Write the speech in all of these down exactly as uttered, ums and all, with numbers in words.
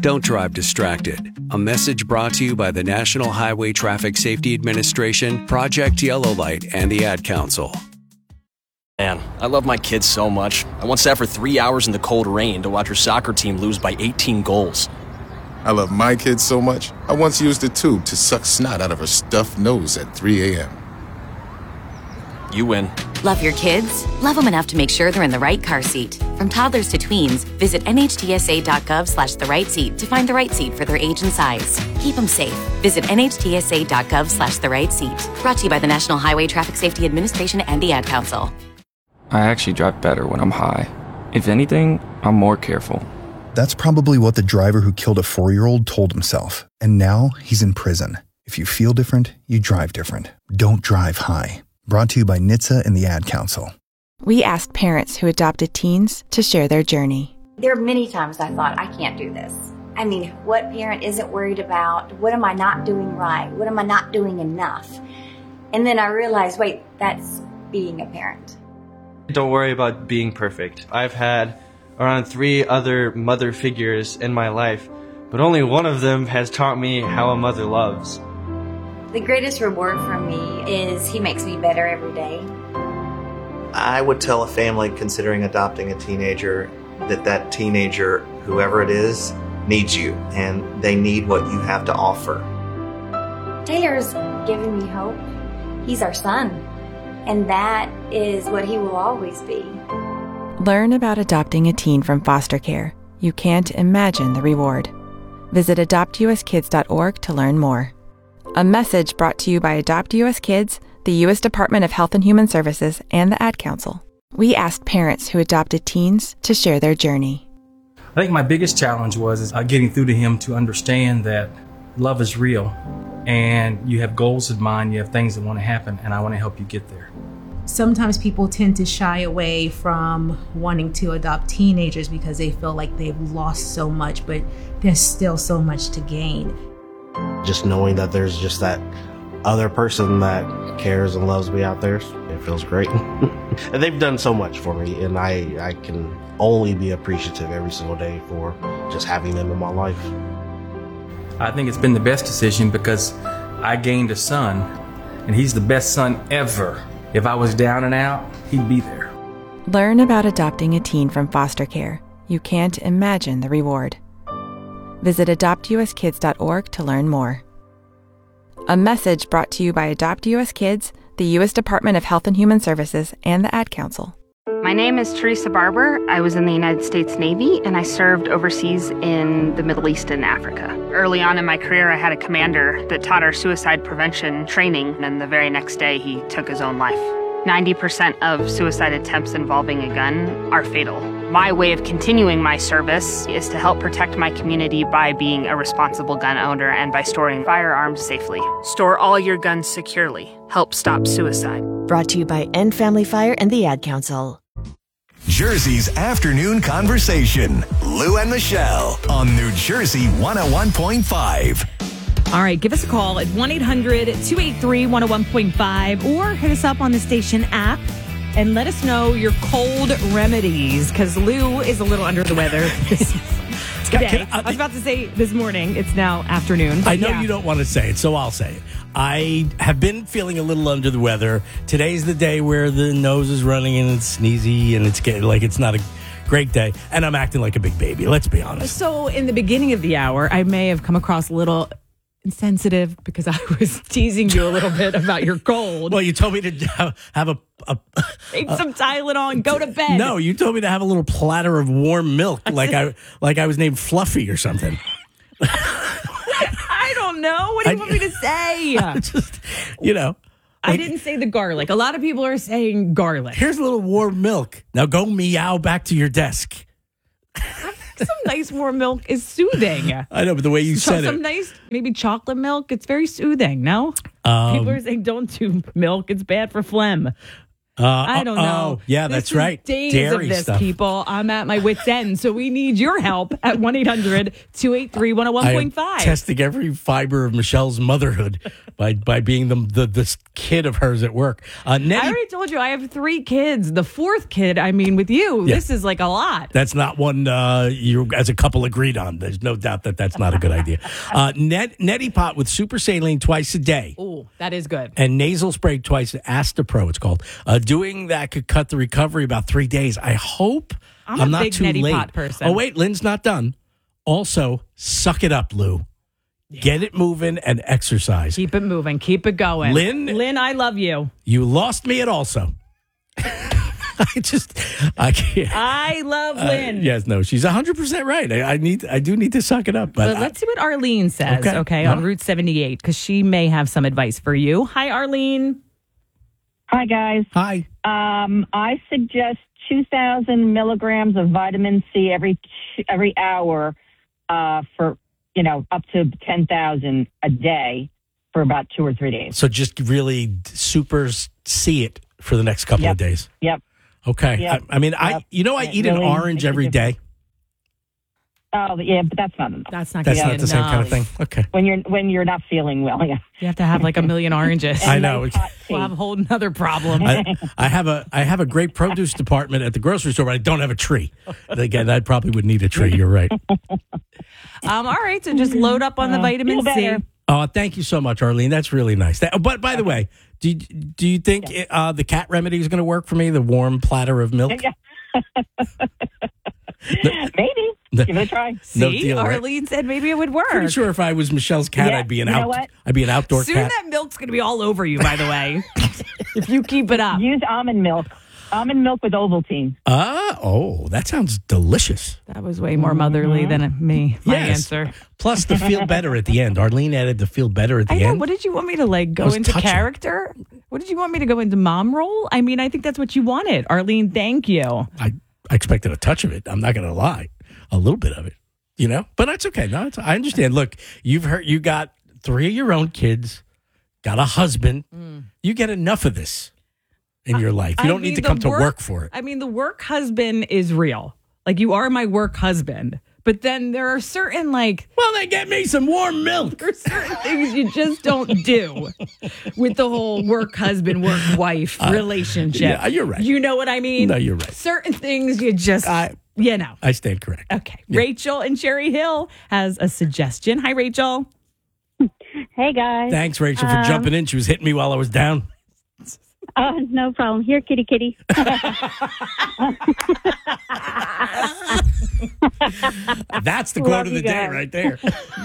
Don't drive distracted. A message brought to you by the National Highway Traffic Safety Administration, Project Yellow Light, and the Ad Council. Man, I love my kids so much. I once sat for three hours in the cold rain to watch her soccer team lose by eighteen goals. I love my kids so much, I once used a tube to suck snot out of her stuffed nose at three a.m. You win. Love your kids? Love them enough to make sure they're in the right car seat. From toddlers to tweens, visit nhtsa.gov slash the right seat to find the right seat for their age and size. Keep them safe. Visit nhtsa.gov slash the right seat. Brought to you by the National Highway Traffic Safety Administration and the Ad Council. I actually drive better when I'm high. If anything, I'm more careful. That's probably what the driver who killed a four-year-old told himself. And now he's in prison. If you feel different, you drive different. Don't drive high. Brought to you by N H T S A and the Ad Council. We asked parents who adopted teens to share their journey. There are many times I thought, I can't do this. I mean, what parent isn't worried about? What am I not doing right? What am I not doing enough? And then I realized, wait, that's being a parent. Don't worry about being perfect. I've had around three other mother figures in my life, but only one of them has taught me how a mother loves. The greatest reward for me is he makes me better every day. I would tell a family considering adopting a teenager that that teenager, whoever it is, needs you, and they need what you have to offer. Taylor's giving me hope. He's our son, and that is what he will always be. Learn about adopting a teen from foster care. You can't imagine the reward. Visit adopt u s kids dot org to learn more. A message brought to you by Adopt U S Kids, the U S Department of Health and Human Services, and the Ad Council. We asked parents who adopted teens to share their journey. I think my biggest challenge was is, uh, getting through to him to understand that love is real, and you have goals in mind, you have things that want to happen, and I want to help you get there. Sometimes people tend to shy away from wanting to adopt teenagers because they feel like they've lost so much, but there's still so much to gain. Just knowing that there's just that other person that cares and loves me out there, it feels great. And they've done so much for me, and I, I can only be appreciative every single day for just having them in my life. I think it's been the best decision because I gained a son, and he's the best son ever. If I was down and out, he'd be there. Learn about adopting a teen from foster care. You can't imagine the reward. Visit adopt u s kids dot org to learn more. A message brought to you by Adopt U S Kids, the U S Department of Health and Human Services, and the Ad Council. My name is Teresa Barber. I was in the United States Navy, and I served overseas in the Middle East and Africa. Early on in my career, I had a commander that taught our suicide prevention training, and the very next day, he took his own life. ninety percent of suicide attempts involving a gun are fatal. My way of continuing my service is to help protect my community by being a responsible gun owner and by storing firearms safely. Store all your guns securely. Help stop suicide. Brought to you by End Family Fire and the Ad Council. Jersey's afternoon conversation. Lou and Michelle on New Jersey one oh one point five. All right, give us a call at one eight hundred two eight three one oh one point five or hit us up on the station app and let us know your cold remedies, because Lou is a little under the weather today. Can, I, I was about to say this morning. It's now afternoon. I know yeah. you don't want to say it, so I'll say it. I have been feeling a little under the weather. Today's the day where the nose is running and it's sneezy and it's getting like it's not a great day, and I'm acting like a big baby. Let's be honest. So in the beginning of the hour, I may have come across a little insensitive because I was teasing you a little bit about your cold. Well, you told me to have a, a take some Tylenol and go to bed. No, you told me to have a little platter of warm milk, like I like I was named Fluffy or something. I don't know. What do you I, want me to say? Just, you know. I like, didn't say the garlic. A lot of people are saying garlic. Here's a little warm milk. Now go meow back to your desk. Some nice warm milk is soothing. I know, but the way you so said some it. Some nice, maybe chocolate milk. It's very soothing, no? Um, People are saying don't do milk. It's bad for phlegm. Uh, I don't oh, know. Oh, yeah, This that's is right. Days Dairy of this, stuff. people. I'm at my wit's end, so we need your help at one eight hundred two eight three one oh one point I am five. testing every fiber of Michelle's motherhood by by being the the this kid of hers at work. Uh, I Nettie, already told you I have three kids. The fourth kid, I mean, with you, Yeah. this is like a lot. that's not one uh, you as a couple agreed on. There's no doubt that that's not a good idea. Uh, Net, Neti Pot with super saline twice a day. Oh, that is good. And nasal spray twice, Astapro it's called. Uh, doing that could cut the recovery about three days. I hope I'm I'm, a not big too Neti late. Pot person. Oh, wait, Lynn's not done. Also, suck it up, Lou. Get it moving and exercise. Keep it moving. Keep it going. Lynn? Lynn, I love you. You lost me at also. I just, I can't. I love Uh, Lynn. yes, no, she's one hundred percent right. I, I need, I do need to suck it up. But But let's see what Arlene says, Okay. okay, All on right. Route seventy-eight, because she may have some advice for you. Hi, Arlene. Hi, guys. Hi. Um, I suggest two thousand milligrams of vitamin C every every hour uh, for, you know, up to ten thousand a day for about two or three days. So just really super see it for the next couple Yep. of days. Yep. Okay. Yep. I, I mean, I Yep. you know I It eat an really orange makes a every day. Oh, yeah, but that's not enough. That's not That's gonna not be the same kind of enough. thing. Okay. When you're when you're not feeling well, yeah. You have to have like a million oranges. I know. We'll have a whole nother problem. I, I have a I have a great produce department at the grocery store, but I don't have a tree. Again, I probably would need a tree. You're right. Um, all right, so just load up on the Uh, vitamin feel C. better. Oh, thank you so much, Arlene. That's really nice. That, but by the way, do you, do you think uh, the cat remedy is going to work for me? The warm platter of milk. Maybe. No- Give it a try. no See, deal, right? Arlene said maybe it would work. Pretty sure if I was Michelle's cat, Yeah, I'd be an you know out. what? I'd be an outdoor Soon cat. that milk's going to be all over you, by the way, if you keep it up. Use almond milk. Almond milk with Ovaltine. Ah, oh, that sounds delicious. That was way more motherly than me, my Yes. answer. Plus the feel better at the end. Arlene added the feel better at the I know. end. What did you want me to like That go was into touching. character? What did you want me to go into mom role? I mean, I think that's what you wanted. Arlene, thank you. I, I expected a touch of it. I'm not going to lie, a little bit of it, you know. But that's okay. No, it's, I understand. Look, you've heard. You got three of your own kids, got a husband. You get enough of this in your life. You I don't mean, need to the come to work for it. I mean, the work husband is real. Like, you are my work husband. But then there are certain, like... Well, they get me some warm milk. There are certain things you just don't do with the whole work husband, work wife Uh, relationship. yeah, you're right. You know what I mean? No, you're right. Certain things you just, you know. I stand correct. Okay. Rachel in Cherry Hill has a suggestion. Hi, Rachel. Hey, guys. Thanks, Rachel, for Um, jumping in. She was hitting me while I was down. Oh, no problem. Here, kitty, kitty. That's the quote Love of the you day guys. right there.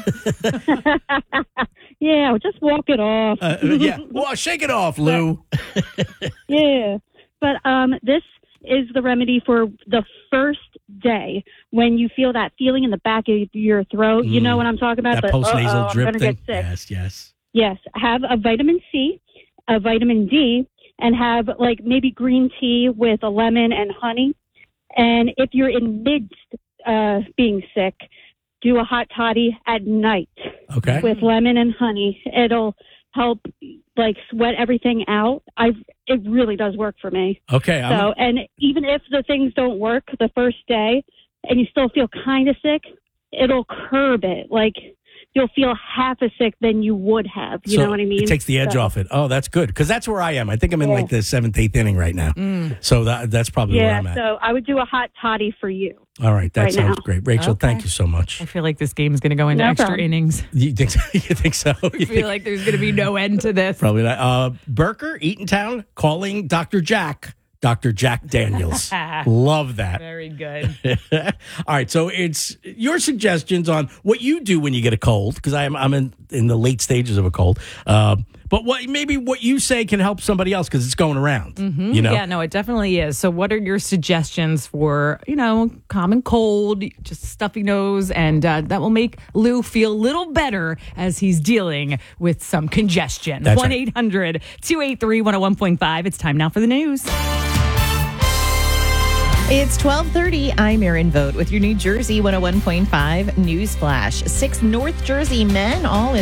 Yeah, just walk it off. Uh, yeah. Well, shake it off, Lou. Yeah. But um, this is the remedy for the first day when you feel that feeling in the back of your throat. You know what I'm talking about? That The, post nasal "Uh-oh, I'm drip gonna thing. get sick." Yes, yes. Yes, have a vitamin C, a vitamin D, and have like maybe green tea with a lemon and honey. And if you're in midst uh, being sick, do a hot toddy at night Okay. with lemon and honey. It'll help like sweat everything out. I it really does work for me. Okay. I'm- So, and even if the things don't work the first day and you still feel kind of sick, it'll curb it. Like you'll feel half as sick than you would have. You so know what I mean? It takes the edge So- off it. Oh, that's good. Because that's where I am. I think I'm in Yeah. like the seventh, eighth inning right now. So that, that's probably where Yeah, I'm at. so I would do a hot toddy for you. All right. That right sounds now. great. Rachel, Okay. thank you so much. I feel like this game is going to go into No extra problem. innings. You think so? You think so? I feel like there's going to be no end to this. Probably not. Uh, Burker, Eatontown, calling Doctor Jack. Doctor Jack Daniels. Love that. Very good. All right, so it's your suggestions on what you do when you get a cold, because I'm I'm in, in the late stages of a cold. Uh, but what maybe what you say can help somebody else because it's going around. Mhm. You know, Yeah, no, it definitely is. So, what are your suggestions for, you know, common cold, just stuffy nose, and uh, that will make Lou feel a little better as he's dealing with some congestion? That's right. one eight hundred two eight three one oh one point five. It's time now for the news. It's twelve thirty. I'm Erin Vogt with your New Jersey one oh one point five News Flash. Six North Jersey men, all in